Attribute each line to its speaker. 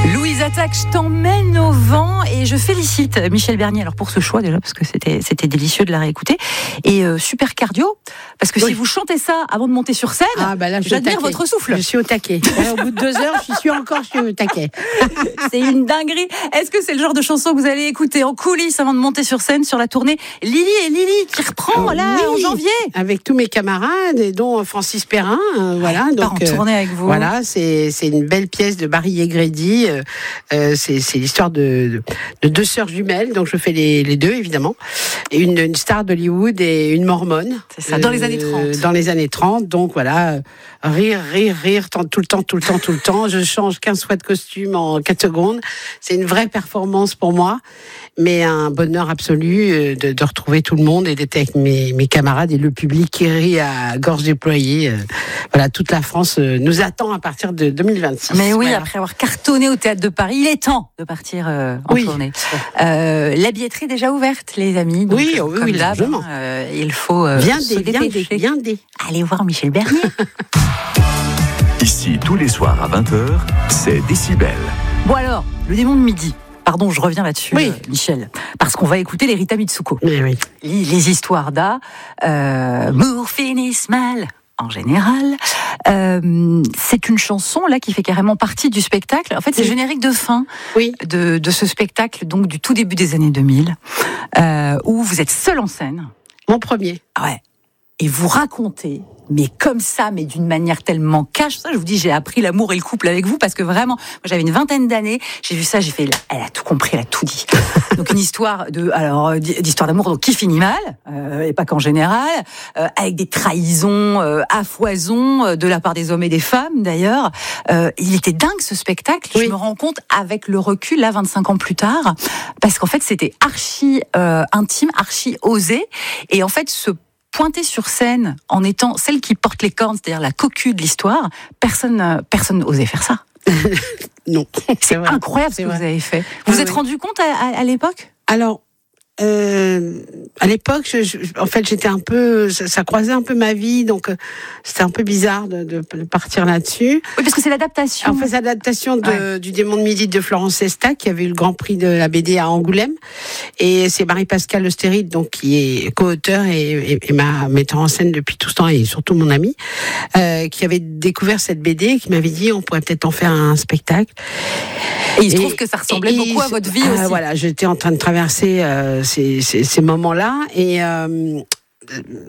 Speaker 1: Louise Attaque, je t'emmène au vent et je félicite Michel Bernier alors pour ce choix déjà parce que c'était délicieux de la réécouter et super cardio parce que si vous chantez ça avant de monter sur scène, j'admire votre souffle.
Speaker 2: Je suis au taquet. Au bout de 2 heures, je suis au taquet.
Speaker 1: C'est une dinguerie. Est-ce que c'est le genre de chanson que vous allez écouter en coulisses avant de monter sur scène sur la tournée Lily et Lily qui reprend en janvier
Speaker 2: avec tous mes camarades et dont Francis Perrin, voilà.
Speaker 1: Donc en tournée avec vous.
Speaker 2: Voilà, c'est une belle pièce de Barry Egredy. C'est l'histoire de 2 sœurs jumelles, donc je fais les deux évidemment. Et une star d'Hollywood et une mormone.
Speaker 1: C'est ça, dans les années 30.
Speaker 2: Dans les années 30, donc voilà, rire, tout le temps. Je change 15 fois de costume en 4 secondes. C'est une vraie performance pour moi, mais un bonheur absolu de retrouver tout le monde et d'être avec mes camarades et le public qui rit à gorge déployée. Voilà, toute la France nous attend à partir de 2026.
Speaker 1: Mais oui, après avoir cartonné au Théâtre de Paris, il est temps de partir en tournée. La billetterie est déjà ouverte, les amis. Donc,
Speaker 2: oui, largement.
Speaker 1: Il faut
Speaker 2: viendez.
Speaker 1: Allez voir Michel Bernier.
Speaker 3: Ici, tous les soirs à 20h, c'est Décibel.
Speaker 1: Bon alors, le démon de midi. Pardon, je reviens là-dessus, Michel. Parce qu'on va écouter les Rita Mitsuko.
Speaker 2: Oui.
Speaker 1: Les histoires d'amour finissent mal. En général, c'est une chanson là qui fait carrément partie du spectacle. En fait, c'est le générique de fin de ce spectacle, donc du tout début des années 2000, où vous êtes seul en scène.
Speaker 2: Mon premier.
Speaker 1: Ouais. Et vous racontez, mais comme ça, mais d'une manière tellement cash. Ça, je vous dis, j'ai appris l'amour et le couple avec vous parce que vraiment, moi, j'avais une 20aine d'années. J'ai vu ça, j'ai fait, elle a tout compris, elle a tout dit. Donc une histoire d'histoire d'amour, donc qui finit mal, et pas qu'en général, avec des trahisons à foison de la part des hommes et des femmes d'ailleurs. Il était dingue ce spectacle. Je me rends compte avec le recul, là, 25 ans plus tard, parce qu'en fait, c'était archi intime, archi osé, et en fait, pointer sur scène en étant celle qui porte les cornes, c'est-à-dire la cocu de l'histoire, personne n'osait faire ça.
Speaker 2: Non.
Speaker 1: C'est incroyable ce que vous avez fait. Vous vous êtes rendu compte à l'époque ?
Speaker 2: Alors, à l'époque, en fait, j'étais un peu, ça croisait un peu ma vie, donc c'était un peu bizarre de partir là-dessus.
Speaker 1: Oui, parce que c'est l'adaptation.
Speaker 2: En fait, c'est l'adaptation du Démon de midi de Florence Sesta, qui avait eu le Grand Prix de la BD à Angoulême, et c'est Marie-Pascale Lostérite, donc qui est co-auteur et ma metteur en scène depuis tout ce temps, et surtout mon amie, qui avait découvert cette BD, qui m'avait dit on pourrait peut-être en faire un spectacle.
Speaker 1: Et il se trouve que ça ressemblait beaucoup à votre vie aussi.
Speaker 2: Voilà, j'étais en train de traverser ces moments-là et